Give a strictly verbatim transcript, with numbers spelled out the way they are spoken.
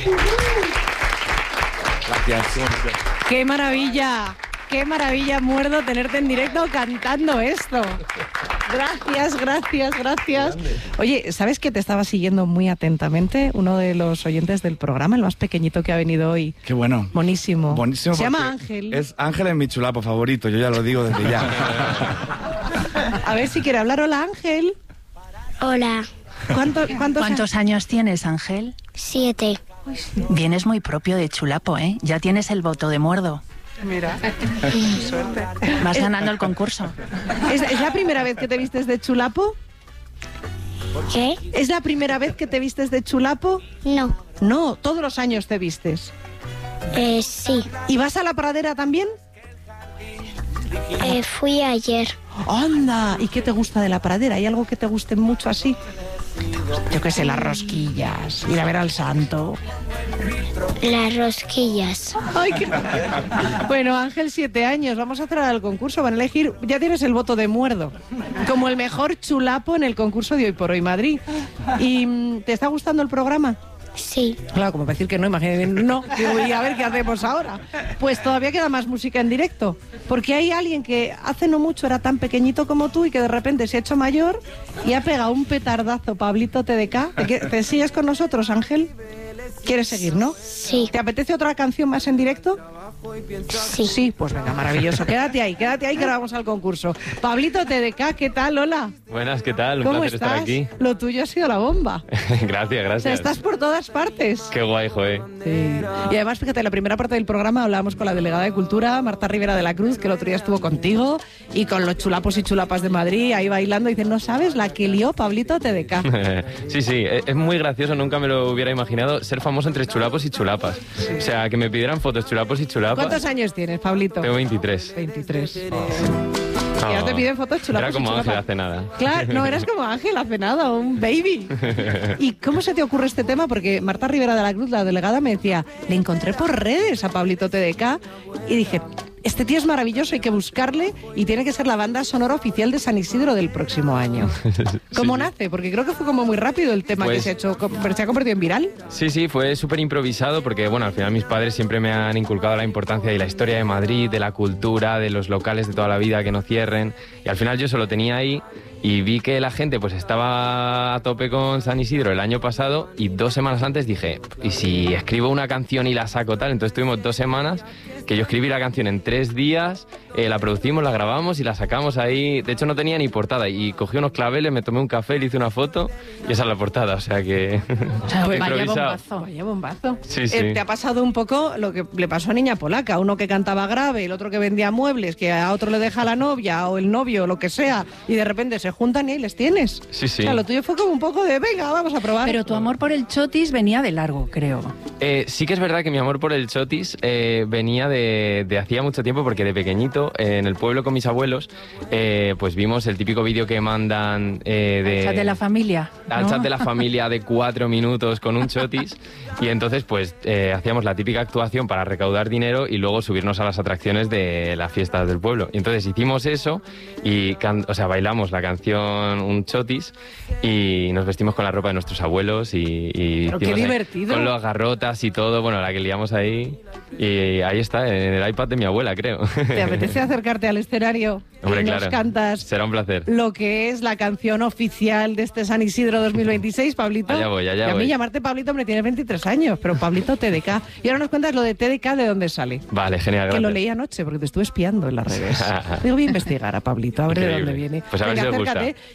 Gracias. ¡Qué maravilla! ¡Qué maravilla, Muerdo, tenerte en directo cantando esto! Gracias, gracias, gracias. Oye, ¿sabes que te estaba siguiendo muy atentamente? Uno de los oyentes del programa, el más pequeñito que ha venido hoy. Qué bueno. Buenísimo. Buenísimo. Se llama Ángel. Es Ángel es mi chulapo favorito, yo ya lo digo desde ya. A ver si quiere hablar. Hola, Ángel. Hola. ¿Cuánto, cuántos, ¿Cuántos años tienes, Ángel? Siete. Vienes muy propio de chulapo, ¿eh? Ya tienes el voto de Muerdo. Mira, suerte. Vas ganando el concurso. ¿Es, ¿Es la primera vez que te vistes de chulapo? ¿Qué? ¿Es la primera vez que te vistes de chulapo? No. No, todos los años te vistes. Eh, sí. ¿Y vas a la pradera también? Eh, fui ayer. ¡Anda! ¿Y qué te gusta de la pradera? ¿Hay algo que te guste mucho así? Yo qué sé, las rosquillas, ir a ver al santo. Las rosquillas. Ay, qué... Bueno, Ángel, siete años. Vamos a hacer el concurso. Van a elegir, ya tienes el voto de Muerdo, como el mejor chulapo en el concurso de Hoy por Hoy Madrid. ¿Y te está gustando el programa? Sí. Claro, como para decir que no, imagínate, no, digo, y a ver qué hacemos ahora. Pues todavía queda más música en directo, porque hay alguien que hace no mucho era tan pequeñito como tú y que de repente se ha hecho mayor y ha pegado un petardazo. Pablito T D K, ¿te, te sigues con nosotros, Ángel? ¿Quieres seguir, no? Sí. ¿Te apetece otra canción más en directo? Sí. Sí, pues venga, maravilloso. Quédate ahí, quédate ahí que ahora vamos al concurso. Pablito T D K, ¿qué tal? Hola. Buenas, ¿qué tal? Un ¿Cómo placer estás? estar aquí. Lo tuyo ha sido la bomba. Gracias, O gracias. sea, estás por todas partes. Qué guay, joder. Sí. Y además, fíjate, en la primera parte del programa hablábamos con la delegada de Cultura, Marta Rivera de la Cruz, que el otro día estuvo contigo, y con los chulapos y chulapas de Madrid, ahí bailando, y dicen, no sabes la que lió Pablito T D K. Sí, sí, es es muy gracioso, nunca me lo hubiera imaginado ser famoso entre chulapos y chulapas. O sea, que me pidieran fotos chulapos y chulapas. ¿Cuántos años tienes, Pablito? Tengo veintitrés. veintitrés. No, Y ahora te piden fotos chulapos Era como y Ángel chulapas. hace nada. Claro, no, eras como Ángel hace nada, un baby. ¿Y cómo se te ocurre este tema? Porque Marta Rivera de la Cruz, la delegada, me decía, le encontré por redes a Pablito T D K y dije, este tío es maravilloso, hay que buscarle y tiene que ser la banda sonora oficial de San Isidro del próximo año. ¿Cómo Sí, sí. nace? Porque creo que fue como muy rápido el tema que Pues- se ha hecho, pero se ha convertido en viral. Sí, sí, fue súper improvisado porque, bueno, al final mis padres siempre me han inculcado la importancia de la historia de Madrid, de la cultura, de los locales de toda la vida que no cierren. Y al final yo solo tenía ahí y vi que la gente pues estaba a tope con San Isidro el año pasado y dos semanas antes dije, ¿y si escribo una canción y la saco tal? Entonces tuvimos dos semanas que yo escribí la canción en tres días, eh, la producimos, la grabamos y la sacamos ahí. De hecho no tenía ni portada y cogí unos claveles, me tomé un café, le hice una foto y esa es la portada, o sea que... O sea, vaya improvisado. bombazo. Vaya bombazo. Sí, sí. Eh, te ha pasado un poco lo que le pasó a Niña Polaca, uno que cantaba grave, el otro que vendía muebles, que a otro le deja la novia o el novio o lo que sea, y de repente se juntan y ahí les tienes. Sí, sí. O sea, lo tuyo fue como un poco de, venga, vamos a probar. Pero tu amor por el chotis venía de largo, creo. Eh, sí que es verdad que mi amor por el chotis eh, venía de, de hacía mucho tiempo porque de pequeñito eh, en el pueblo con mis abuelos eh, pues vimos el típico vídeo que mandan eh, de... Chat de la familia, Al ¿no? chat de la familia de cuatro minutos con un chotis y entonces pues eh, hacíamos la típica actuación para recaudar dinero y luego subirnos a las atracciones de las fiestas del pueblo. Y entonces hicimos eso y can- o sea, bailamos la canción Un Chotis y nos vestimos con la ropa de nuestros abuelos y, y Pero qué hicimos ahí divertido. con las garrotas y todo, bueno, la que liamos ahí y ahí está, en el iPad de mi abuela, creo. ¿Te apetece acercarte al escenario Hombre, y nos claro. cantas Será un placer. lo que es la canción oficial de este San Isidro dos mil veitiseiis, Pablito? Allá voy, allá y a mí voy. llamarte Pablito, hombre, tienes veintitrés años, pero Pablito T D K. Y ahora nos cuentas lo de T D K, ¿de dónde sale? Vale, genial, Que lo gracias. leí anoche porque te estuve espiando en las redes. Digo, voy a investigar a Pablito, a ver de Increíble. dónde viene. Pues a ver Venga, si os gusta. acércate.